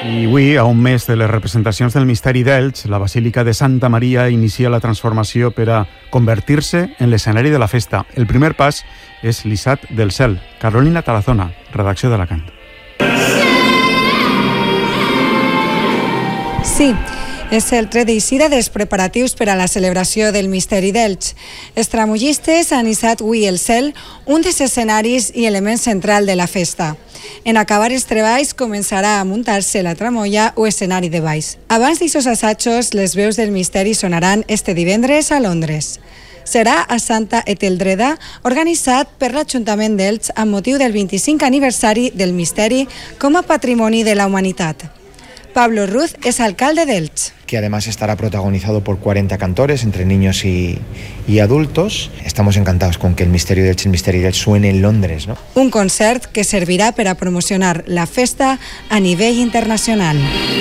I avui, a un mes de les representacions del Misteri d'Elx, la Basílica de Santa Maria inicia la transformació per a convertir-se en l'escenari de la festa. El primer pas és l'Issat del Cel. Carolina Tarazona, redacció d'Alacant. Sí, és el tret d'eixida dels preparatius per a la celebració del Misteri d'Elx. Els tramullistes han hissat avui el cel, un dels escenaris i element central de la festa. En acabar els treballs començarà a muntar-se la tramoia o escenari de baix. Abans d'aquests assajos, les veus del misteri sonaran este divendres a Londres. Serà a Santa Eteldreda, organitzat per l'Ajuntament d'Elx amb motiu del 25 aniversari del misteri com a Patrimoni de la Humanitat. Pablo Ruz es alcalde de Elx. Que además estará protagonizado por 40 cantores, entre niños y adultos. Estamos encantados con que el Misteri d'Elx suene en Londres, ¿no? Un concert que servirà per a promocionar la festa a nivell internacional.